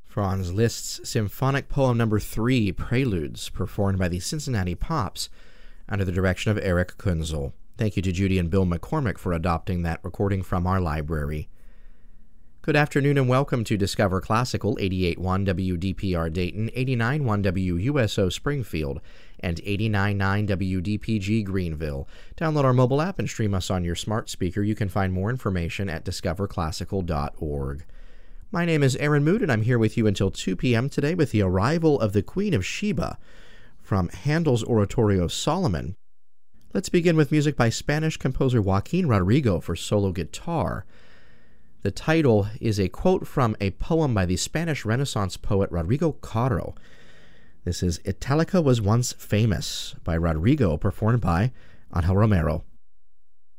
Franz Liszt's symphonic poem number 3, Preludes, performed by the Cincinnati Pops under the direction of Eric Kunzel. Thank you to Judy and Bill McCormick for adopting that recording from our library. Good afternoon and welcome to Discover Classical, 88.1 WDPR Dayton, 89.1 WUSO Springfield, and 89.9 WDPG Greenville. Download our mobile app and stream us on your smart speaker. You can find more information at discoverclassical.org. My name is Aaron Mood, and I'm here with you until 2 p.m. today with the arrival of the Queen of Sheba from Handel's Oratorio Solomon. Let's begin with music by Spanish composer Joaquin Rodrigo for solo guitar. The title is a quote from a poem by the Spanish Renaissance poet Rodrigo Caro. This is Italica Was Once Famous by Rodrigo, performed by Angel Romero.